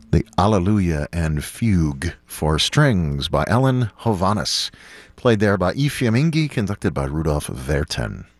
The Alleluia and Fugue for Strings by Ellen Hovanes, played there by I Fiammingi, conducted by Rudolf Verten.